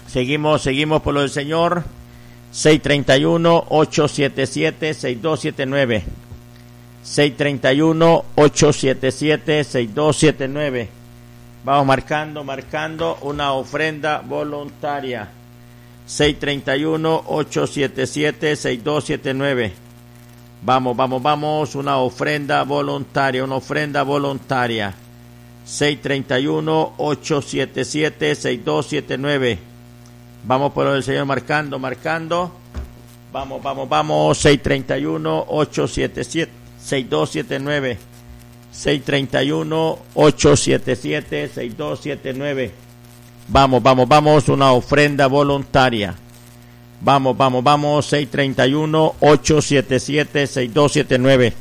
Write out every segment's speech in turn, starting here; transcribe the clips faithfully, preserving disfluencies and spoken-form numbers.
Seguimos, seguimos por lo del Señor. seis tres uno, ocho siete siete, seis dos siete nueve. seis tres uno, ocho siete siete, seis dos siete nueve. Vamos marcando, marcando una ofrenda voluntaria. seis tres uno, ocho siete siete, seis dos siete nueve. Vamos, vamos, vamos, una ofrenda voluntaria, una ofrenda voluntaria. seis tres uno, ocho siete siete, seis dos siete nueve. Vamos por el Señor marcando, marcando. Vamos, vamos, vamos. seis tres uno, ocho siete siete, seis dos siete nueve. seis tres uno, ocho siete siete, seis dos siete nueve. Vamos, vamos, vamos. Una ofrenda voluntaria. Vamos, vamos, vamos. seis tres uno, ocho siete siete, seis dos siete nueve.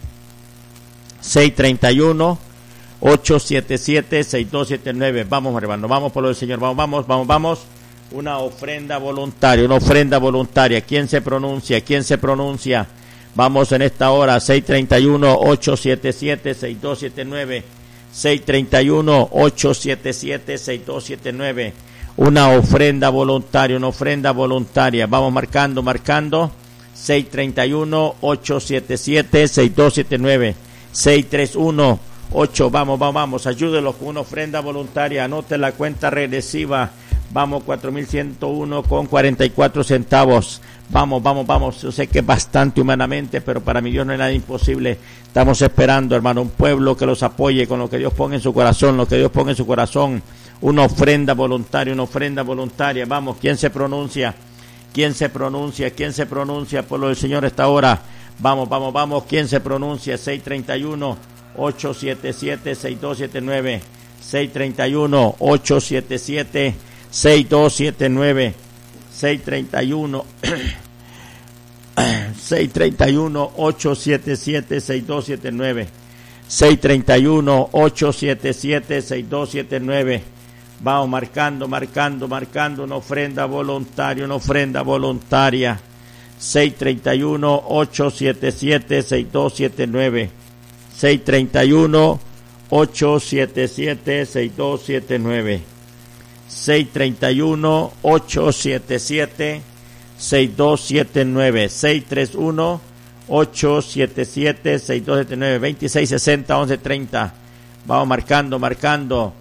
seis tres uno, ocho siete siete, seis dos siete nueve. Vamos, hermano. Vamos por lo del Señor. Vamos, vamos, vamos, vamos. Una ofrenda voluntaria, una ofrenda voluntaria. ¿Quién se pronuncia? ¿Quién se pronuncia? Vamos en esta hora. seis tres uno, ocho siete siete, seis dos siete nueve. seis tres uno, ocho siete siete, seis dos siete nueve. Una ofrenda voluntaria, una ofrenda voluntaria. Vamos marcando, marcando. seis tres uno, ocho siete siete, seis dos siete nueve. seis tres uno, ocho. Vamos, vamos, vamos. Ayúdenlos con una ofrenda voluntaria. Anote la cuenta regresiva. Vamos, cuatro mil ciento uno con cuarenta y cuatro centavos. Vamos, vamos, vamos. Yo sé que es bastante humanamente, pero para mi Dios no es nada imposible. Estamos esperando, hermano, un pueblo que los apoye con lo que Dios ponga en su corazón, lo que Dios ponga en su corazón. Una ofrenda voluntaria, una ofrenda voluntaria. Vamos, ¿quién se pronuncia? ¿Quién se pronuncia? ¿Quién se pronuncia por lo del Señor esta hora? Vamos, vamos, vamos. ¿Quién se pronuncia? seis tres uno, ocho siete siete, seis dos siete nueve. seis tres uno, ocho siete siete, seis dos siete nueve. seis tres uno seis tres uno, ocho siete siete, seis dos siete nueve. seis tres uno, ocho siete siete, seis dos siete nueve. Vamos marcando, marcando, marcando una ofrenda voluntaria, una ofrenda voluntaria. seis tres uno, ocho siete siete, seis dos siete nueve. seis tres uno, ocho siete siete, seis dos siete nueve. seis tres uno, ocho siete siete, seis dos siete nueve. seis tres uno, ocho siete siete, seis dos siete nueve. veintiséis sesenta, once treinta. Vamos marcando, marcando.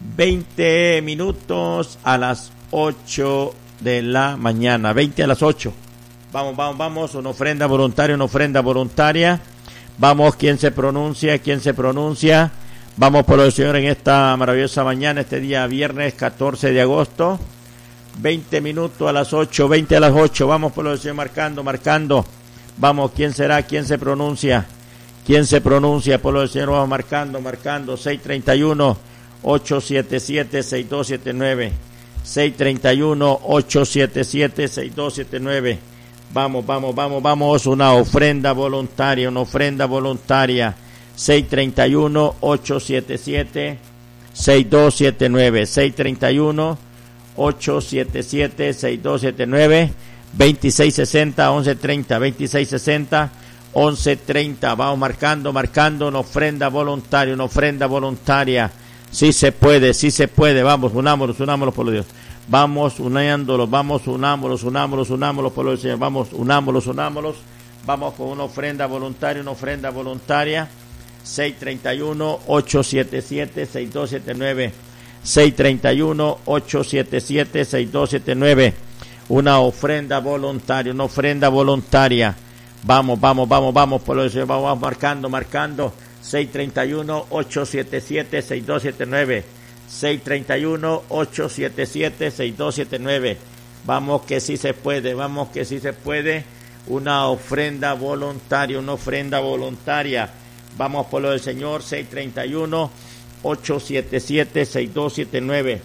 veinte minutos a las ocho de la mañana. veinte a las ocho. Vamos, vamos, vamos. Una ofrenda voluntaria, una ofrenda voluntaria. Vamos, ¿quién se pronuncia? ¿Quién se pronuncia? Vamos por el Señor en esta maravillosa mañana, este día viernes catorce de agosto. veinte minutos a las ocho, veinte a las ocho. Vamos por el Señor marcando, marcando. Vamos, ¿quién será? ¿Quién se pronuncia? ¿Quién se pronuncia? Por el Señor vamos marcando, marcando. seis tres uno, ocho siete siete, seis dos siete nueve. seis tres uno, ocho siete siete, seis dos siete nueve. Vamos, vamos, vamos, vamos. Una ofrenda voluntaria, una ofrenda voluntaria. seis tres uno, ocho siete siete, seis dos siete nueve. seis tres uno, ocho siete siete, seis dos siete nueve. veintiséis sesenta, once treinta. veintiséis sesenta, once treinta. Vamos marcando, marcando una ofrenda voluntaria, una ofrenda voluntaria. Sí se puede, sí se puede. Vamos, unámonos, unámonos por lo Dios. Vamos uniéndolos, vamos, unámonos, unámonos, unámonos por lo del Señor. Vamos, unámonos, unámonos. Vamos con una ofrenda voluntaria, una ofrenda voluntaria. seis tres uno, ocho siete siete, seis dos siete nueve. seis tres uno, ocho siete siete, seis dos siete nueve. Una ofrenda voluntaria, una ofrenda voluntaria. Vamos, vamos, vamos, vamos por lo del Señor. Vamos marcando, marcando. seis tres uno, ocho siete siete, seis dos siete nueve. seis tres uno, ocho siete siete, seis dos siete nueve. Vamos que sí se puede, vamos que sí se puede. Una ofrenda voluntaria, una ofrenda voluntaria. Vamos por lo del Señor. seis tres uno, ocho siete siete, seis dos siete nueve.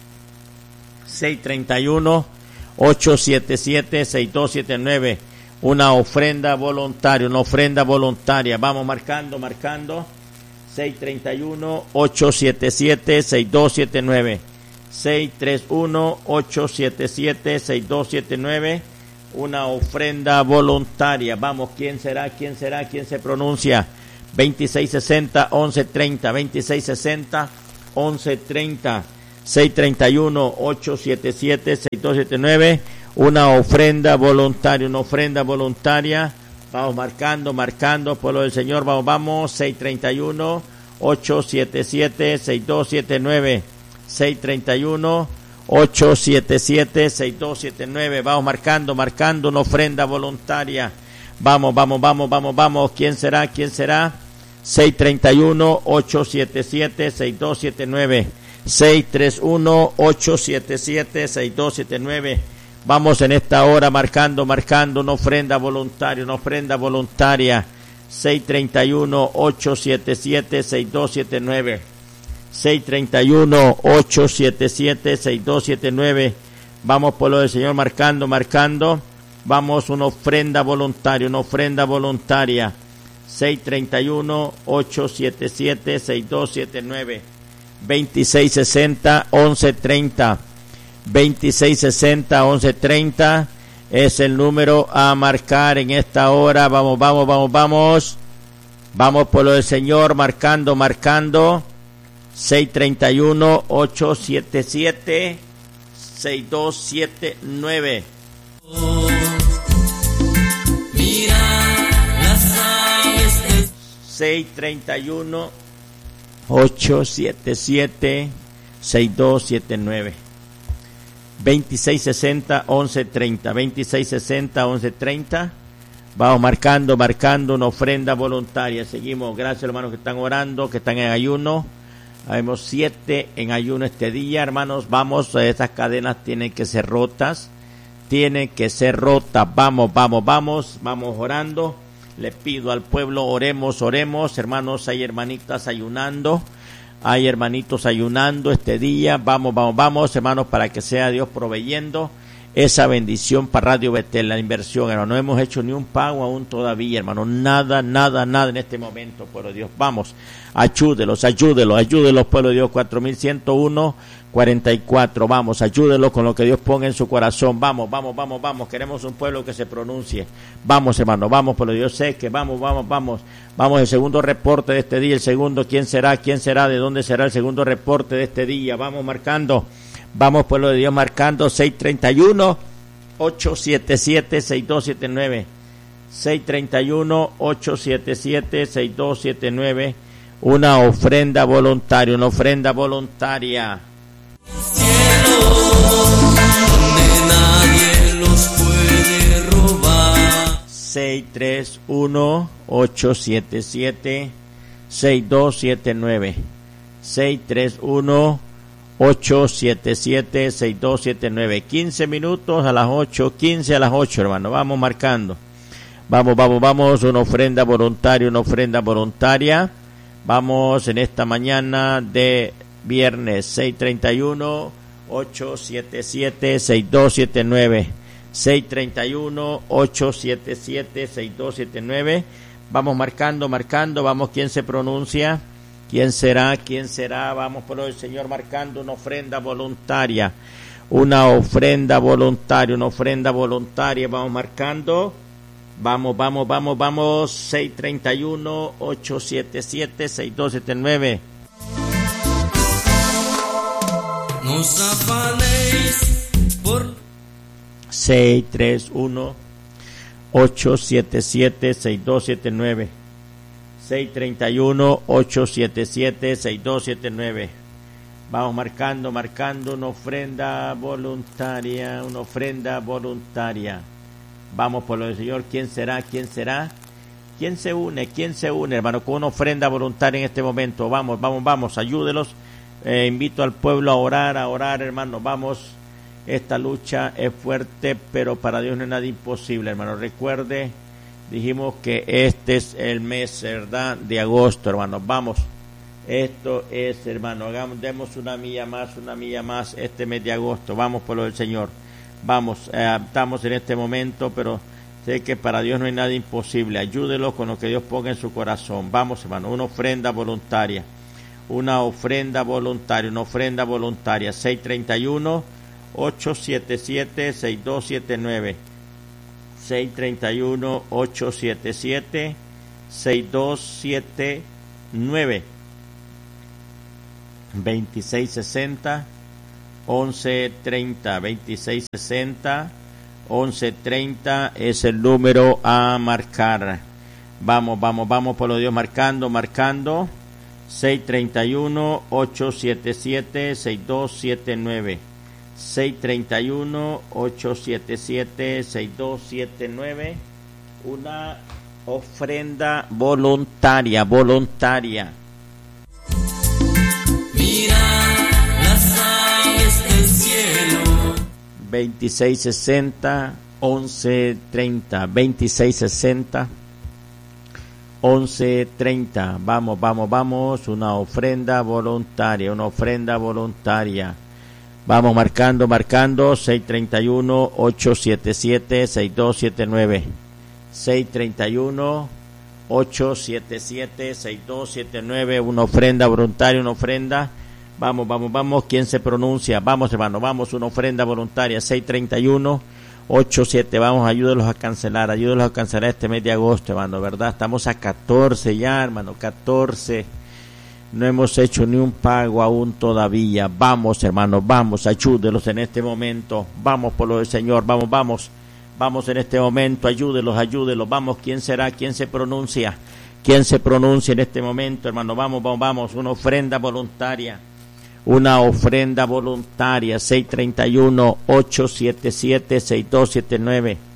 seis tres uno, ocho siete siete, seis dos siete nueve. Una ofrenda voluntaria, una ofrenda voluntaria. Vamos marcando, marcando. seis tres uno, ocho siete siete, seis dos siete nueve. seis tres uno, ocho siete siete, seis dos siete nueve. Una ofrenda voluntaria. Vamos, ¿quién será? ¿Quién será? ¿Quién se pronuncia? veintiséis sesenta, once treinta. veintiséis sesenta, once treinta. seis tres uno, ocho siete siete, seis dos siete nueve, una ofrenda voluntaria, una ofrenda voluntaria. Vamos marcando, marcando, pueblo del Señor, vamos, vamos, seis tres uno, ocho siete siete, seis dos siete nueve, seis tres uno, ocho siete siete, seis dos siete nueve, vamos marcando, marcando, una ofrenda voluntaria. Vamos, vamos, vamos, vamos, vamos, ¿quién será? ¿Quién será? seis tres uno, ocho siete siete, seis dos siete nueve, seis tres uno, ocho siete siete, seis dos siete nueve. Vamos en esta hora marcando, marcando una ofrenda voluntaria, una ofrenda voluntaria. seis tres uno, ocho siete siete, seis dos siete nueve. seis tres uno, ocho siete siete, seis dos siete nueve. Vamos, pueblo del Señor, marcando, marcando. Vamos, una ofrenda voluntaria, una ofrenda voluntaria. seis tres uno, ocho siete siete, seis dos siete nueve. veintiséis sesenta, once treinta. veintiséis sesenta, once treinta es el número a marcar en esta hora. Vamos, vamos, vamos, vamos. Vamos, pueblo del Señor, marcando, marcando. seis tres uno, ocho siete siete, seis dos siete nueve. Oh, mira las aves del... seis tres uno, ocho siete siete, seis dos siete nueve. veintiséis sesenta, once treinta. veintiséis sesenta, once treinta. Vamos marcando, marcando una ofrenda voluntaria. Seguimos. Gracias, hermanos, que están orando, que están en ayuno. Habemos siete en ayuno este día, hermanos. Vamos, estas cadenas tienen que ser rotas. Tienen que ser rotas. Vamos, vamos, vamos. Vamos orando. Le pido al pueblo, oremos, oremos. Hermanos, hay hermanitas ayunando. Hay hermanitos ayunando este día. Vamos, vamos, vamos, hermanos, para que sea Dios proveyendo esa bendición para Radio Betel, la inversión, hermano. No hemos hecho ni un pago aún todavía, hermano. Nada, nada, nada en este momento, pueblo de Dios. Vamos, ayúdelos, ayúdelos, ayúdelos, pueblo de Dios. cuatro mil ciento uno, cuarenta y cuatro. Vamos, ayúdelos con lo que Dios ponga en su corazón. Vamos, vamos, vamos, vamos. Queremos un pueblo que se pronuncie. Vamos, hermano, vamos, pueblo de Dios. Sé que vamos, vamos, vamos. Vamos, el segundo reporte de este día. El segundo, ¿quién será? ¿Quién será? ¿De dónde será el segundo reporte de este día? Vamos marcando. Vamos, pueblo de Dios, marcando. seis tres uno, ocho siete siete, seis dos siete nueve. seis tres uno, ocho siete siete, seis dos siete nueve. Una ofrenda voluntaria, una ofrenda voluntaria. Cielo, donde nadie los puede robar. seis tres uno, ocho siete siete, seis dos siete nueve. seis tres uno, ocho siete siete, seis dos siete nueve. quince minutos a las ocho, quince a las ocho, hermano. Vamos marcando. Vamos, vamos, vamos. Una ofrenda voluntaria, una ofrenda voluntaria. Vamos en esta mañana de viernes. seis tres uno, ocho siete siete, seis dos siete nueve. seis tres uno, ocho siete siete, seis dos siete nueve. Vamos marcando, marcando. Vamos, ¿quién se pronuncia? ¿Quién será? ¿Quién será? Vamos, por el Señor, marcando una ofrenda voluntaria. Una ofrenda voluntaria, una ofrenda voluntaria. Vamos marcando. Vamos, vamos, vamos, vamos. seis tres uno, ocho siete siete, seis dos siete nueve. No os afanéis por... seis tres uno, ocho siete siete, seis dos siete nueve. seis tres uno, ocho siete siete, seis dos siete nueve. Vamos marcando, marcando una ofrenda voluntaria, una ofrenda voluntaria. Vamos, por lo del Señor. ¿Quién será? ¿Quién será? ¿Quién se une? ¿Quién se une, hermano, con una ofrenda voluntaria en este momento? Vamos, vamos, vamos, ayúdelos. Eh, invito al pueblo a orar, a orar, hermano. Vamos, esta lucha es fuerte, pero para Dios no es nada imposible, hermano. Recuerde, dijimos que este es el mes, ¿verdad?, de agosto, hermano. Vamos, esto es, hermano, hagamos, demos una milla más, una milla más este mes de agosto. Vamos, por lo del Señor. Vamos, eh, estamos en este momento, pero sé que para Dios no hay nada imposible. Ayúdelo con lo que Dios ponga en su corazón. Vamos, hermano, una ofrenda voluntaria. Una ofrenda voluntaria, una ofrenda voluntaria. seis tres uno, ocho siete siete, seis dos siete nueve. seis tres uno, ocho siete siete, seis dos siete nueve. veintiséis sesenta, once treinta, veintiséis sesenta, once treinta es el número a marcar. Vamos, vamos, vamos por lo de Dios, marcando, marcando. seis tres uno, ocho siete siete, seis dos siete nueve. seis tres uno, ocho siete siete, seis dos siete nueve. Una ofrenda voluntaria, voluntaria. Mira las aves del cielo. veintiséis sesenta, once treinta, veintiséis sesenta, once treinta. Vamos, vamos, vamos. Una ofrenda voluntaria, una ofrenda voluntaria. Vamos marcando, marcando. seis tres uno, ocho siete siete, seis dos siete nueve. seis tres uno, ocho siete siete, seis dos siete nueve. Una ofrenda voluntaria, una ofrenda. Vamos, vamos, vamos. ¿Quién se pronuncia? Vamos, hermano, vamos. Una ofrenda voluntaria. seis tres uno, ocho siete. Vamos, ayúdelos a cancelar. Ayúdelos a cancelar este mes de agosto, hermano, ¿verdad? Estamos a catorce ya, hermano. catorce. No hemos hecho ni un pago aún todavía. Vamos, hermano, vamos. Ayúdelos en este momento. Vamos por lo del Señor. Vamos, vamos. Vamos en este momento. Ayúdelos, ayúdelos. Vamos. ¿Quién será? ¿Quién se pronuncia? ¿Quién se pronuncia en este momento, hermano? Vamos, vamos, vamos. Una ofrenda voluntaria. Una ofrenda voluntaria. seis tres uno, ocho siete siete, seis dos siete nueve.